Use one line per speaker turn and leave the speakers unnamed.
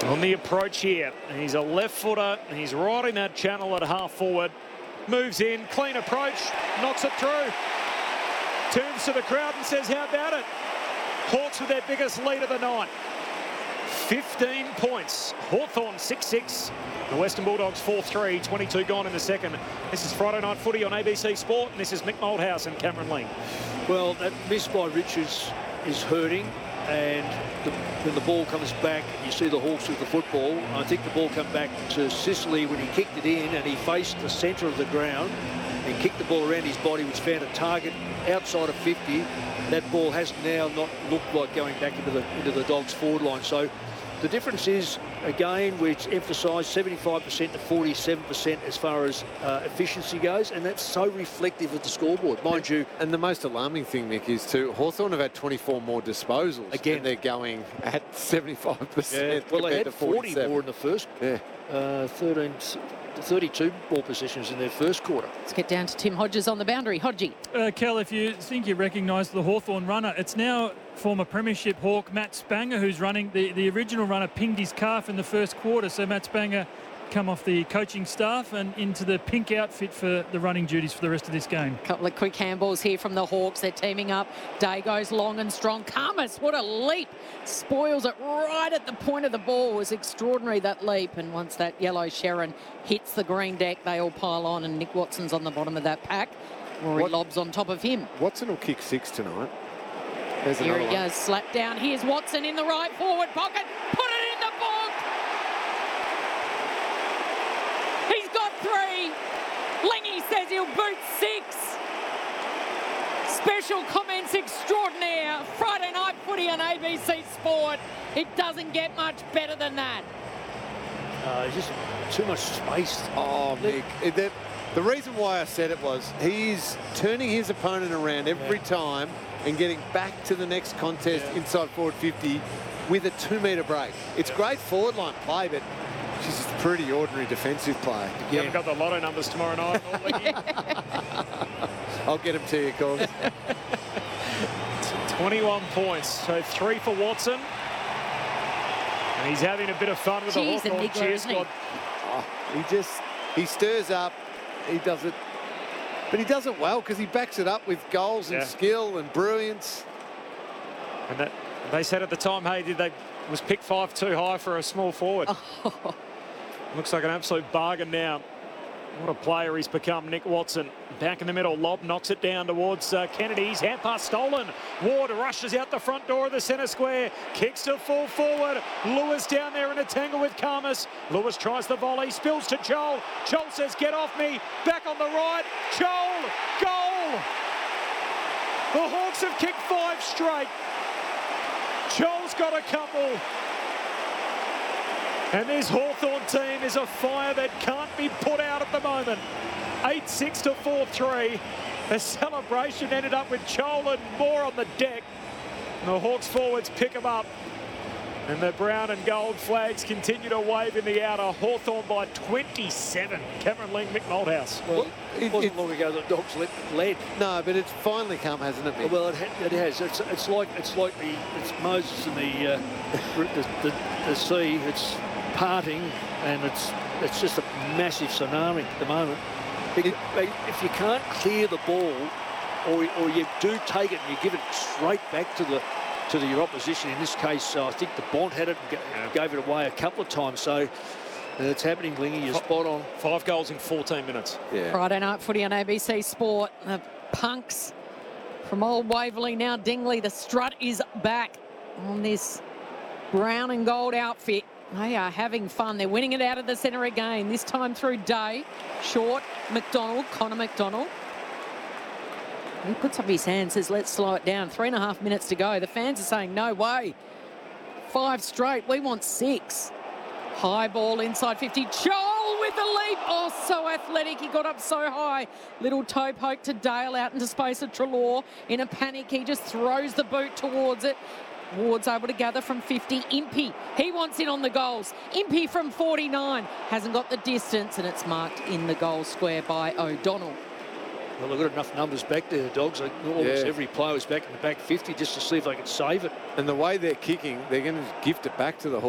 On the approach here, he's a left footer. He's right in that channel at half forward. Moves in, clean approach, knocks it through. Turns to the crowd and says, how about it? Hawks with their biggest lead of the night. 15 points. Hawthorn 6-6. The Western Bulldogs 4-3. 22 gone in the second. This is Friday Night Footy on ABC Sport. And this is Mick Moldhouse and Cameron Ling.
Well, that miss by Richards is hurting. And when the ball comes back, you see the Hawks with the football. I think the ball came back to Sicily when he kicked it in and he faced the centre of the ground and kicked the ball around his body, which found a target outside of 50. That ball has now not looked like going back into the Dogs' forward line. So the difference is, again, which emphasised 75% to 47% as far as efficiency goes, and that's so reflective of the scoreboard, mind you.
And the most alarming thing, Mick, is too, Hawthorn have had 24 more disposals. Again, and they're going at 75%.
Yeah. Well, they had 40
47.
more in the first. Yeah. 32 ball possessions in their first quarter.
Let's get down to Tim Hodges on the boundary. Hodgie.
Kel, if you think you recognise the Hawthorn runner, it's now former Premiership Hawk Matt Spanger who's running. The original runner pinged his calf in the first quarter, so Matt Spanger come off the coaching staff and into the pink outfit for the running duties for the rest of this game.
A couple of quick handballs here from the Hawks. They're teaming up. Day goes long and strong. Khamis, what a leap. Spoils it right at the point of the ball. It was extraordinary, that leap. And once that yellow Sherrin hits the green deck, they all pile on, and Nick Watson's on the bottom of that pack. Rory Lobb's on top of him.
Watson will kick 6 tonight. There's
Here he
one.
goes, slap down. Here's Watson in the right forward pocket. Put it in the book. He's got 3. Lingy says he'll boot 6. Special comments extraordinaire. Friday Night Footy on ABC Sport. It doesn't get much better than that.
Just too much space.
Oh, Mick. The reason why I said it was he's turning his opponent around every time and getting back to the next contest inside forward 50 with a 2-metre break. It's great forward line play, but she's just pretty ordinary defensive play.
You haven't got the lotto numbers tomorrow night.
I'll get them to you, Corbs.
21 points, so 3 for Watson. And he's having a bit of fun with the Hawthorn cheer squad.
He stirs up, he does it, but he does it well because he backs it up with goals and skill and brilliance.
And they said at the time, hey, was pick 5 too high for a small forward?
Oh.
Looks like an absolute bargain now. What a player he's become, Nick Watson. Back in the middle, Lobb knocks it down towards Kennedy. His hand pass stolen. Ward rushes out the front door of the centre square. Kicks to full forward. Lewis down there in a tangle with Khamis. Lewis tries the volley, spills to Joel. Joel says, get off me. Back on the right. Joel, goal. The Hawks have kicked 5 straight. Joel's got a couple. And this Hawthorn team is a fire that can't be put out at the moment. 8-6 to 4-3. The celebration ended up with Joel and Moore on the deck. And the Hawks forwards pick them up. And the brown and gold flags continue to wave in the outer. Hawthorn by 27. Cameron Ling, Mick Moldhouse.
Well, it wasn't long ago that Dogs led.
No, but it's finally come, hasn't it, Mick?
Well, it has. It's like it's Moses and the sea. It's parting, and it's just a massive tsunami at the moment. If you can't clear the ball, or you do take it and you give it straight back to your opposition. In this case, I think the Bont had it and gave it away a couple of times. So it's happening, Lingy. You're spot on. 5 goals in 14 minutes.
Yeah. Friday Night Footy on ABC Sport. The punks from Old Waverley, now Dingley. The strut is back on this brown and gold outfit. They are having fun. They're winning it out of the centre again, this time through Day. Short, McDonald, Connor McDonald. He puts up his hand, says, let's slow it down. 3.5 minutes to go. The fans are saying, no way. 5 straight. We want 6. High ball inside 50. Joel with the leap. Oh, so athletic. He got up so high. Little toe poke to Dale out into space of Treloar. In a panic, he just throws the boot towards it. Ward's able to gather from 50. Impey, he wants in on the goals. Impey from 49. Hasn't got the distance, and it's marked in the goal square by O'Donnell.
Well, they've got enough numbers back there, the Dogs. Almost every player is back in the back 50 just to see if they can save it.
And the way they're kicking, they're going to gift it back to the Hawks.